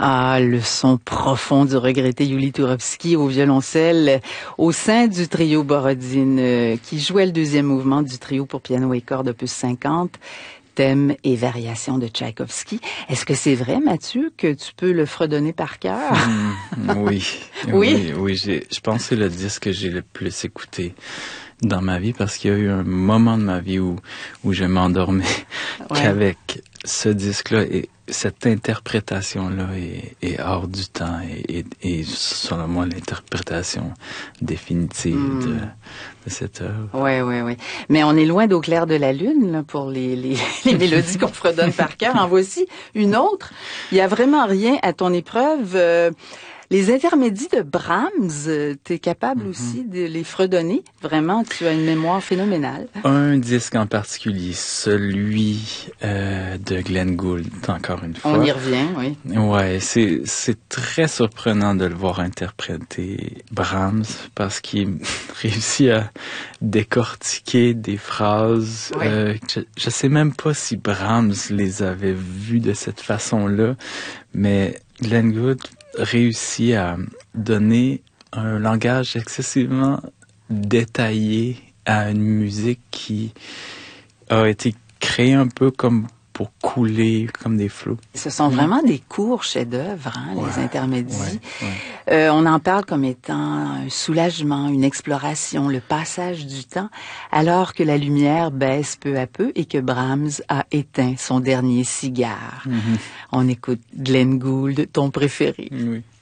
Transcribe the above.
Ah, le son profond du regretté Yuli Turovsky au violoncelle au sein du trio Borodine qui jouait le deuxième mouvement du trio pour piano et cordes opus 50, thèmes et variations de Tchaïkovski. Est-ce que c'est vrai, Mathieu, que tu peux le fredonner par cœur? Oui. Oui? Oui, je pense que c'est le disque que j'ai le plus écouté dans ma vie parce qu'il y a eu un moment de ma vie où je m'endormais qu'avec ce disque-là et cette interprétation-là est hors du temps et selon moi l'interprétation définitive de cette œuvre. Oui. Mais on est loin d'Au clair de la lune là, pour les mélodies qu'on fredonne par cœur. En voici une autre. Il y a vraiment rien à ton épreuve. Les intermédiaires de Brahms, tu es capable aussi de les fredonner. Vraiment, tu as une mémoire phénoménale. Un disque en particulier, celui de Glenn Gould, encore une fois. On y revient, oui. Ouais, c'est très surprenant de le voir interpréter Brahms parce qu'il réussit à décortiquer des phrases. Je sais même pas si Brahms les avait vues de cette façon-là, mais Glenn Gould réussit à donner un langage excessivement détaillé à une musique qui a été créée un peu comme pour couler comme des flots. Ce sont vraiment des courts chefs-d'œuvre, les intermédiaires. On en parle comme étant un soulagement, une exploration, le passage du temps, alors que la lumière baisse peu à peu et que Brahms a éteint son dernier cigare. On écoute Glenn Gould, ton préféré. Oui.